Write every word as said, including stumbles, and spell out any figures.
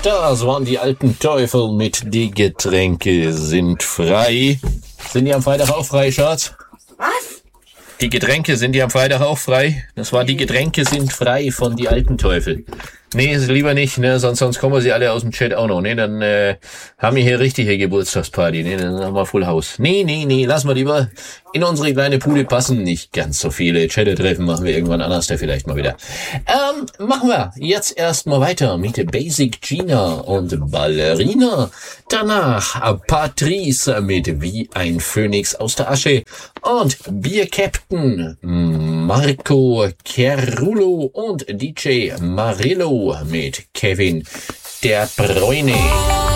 Das waren die alten Teufel mit Die Getränke sind frei. Sind die am Freitag auch frei, Schatz? Was? Die Getränke, sind die am Freitag auch frei? Das war Die Getränke sind frei von Die alten Teufel. Nee, lieber nicht, ne, sonst, sonst kommen sie alle aus dem Chat auch noch, ne, dann, äh, haben wir hier richtige Geburtstagsparty, ne, dann haben wir Full House. Nee, nee, nee, lass mal lieber in unsere kleine Bude passen, nicht ganz so viele Chat-Treffen machen wir irgendwann anders, da vielleicht mal wieder. Ähm, machen wir jetzt erstmal weiter mit Basic Gina und Ballerina. Danach Patrice mit Wie ein Phönix aus der Asche und Bier Captain Marco Cerullo und D J Marillo mit Kevin der Bräune.